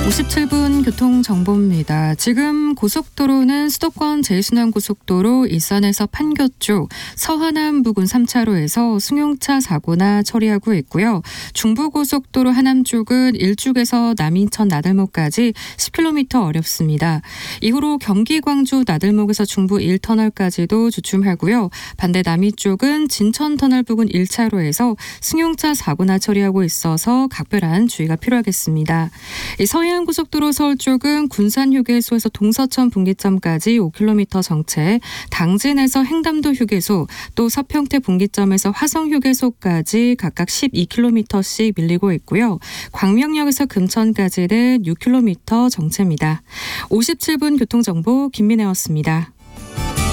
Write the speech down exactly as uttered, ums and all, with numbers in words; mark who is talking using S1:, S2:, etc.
S1: 오십칠 분 교통정보입니다. 지금 고속도로는 수도권 제일순환고속도로 일산에서 판교 쪽 서하남 부근 삼 차로에서 승용차 사고나 처리하고 있고요. 중부고속도로 하남 쪽은 일죽에서 남인천 나들목까지 십 킬로미터 어렵습니다. 이후로 경기 광주 나들목에서 중부 일 터널까지도 주춤하고요. 반대 남이 쪽은 진천터널 부근 일 차로에서 승용차 사고나 처리하고 있어서 각별한 주의가 필요하겠습니다. 서해안 고속도로 서울 쪽은 군산휴게소에서 동서천 분기점까지 오 킬로미터 정체, 당진에서 행담도 휴게소, 또 서평택 분기점에서 화성휴게소까지 각각 십이 킬로미터씩 밀리고 있고요. 광명역에서 금천까지는 육 킬로미터 정체입니다. 오십칠 분 교통정보 김민혜였습니다.